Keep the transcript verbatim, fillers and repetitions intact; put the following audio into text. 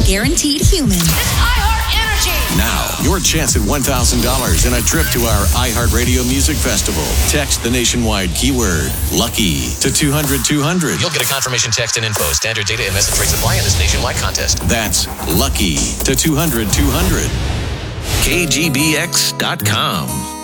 guaranteed human. It's iHeart Energy. Now, your chance at one thousand dollars and a trip to our iHeartRadio Music Festival. Text the nationwide keyword LUCKY to two hundred two hundred. You'll get a confirmation text and info. Standard data and message rates apply in this nationwide contest. That's LUCKY to two hundred two hundred. K G B X dot com.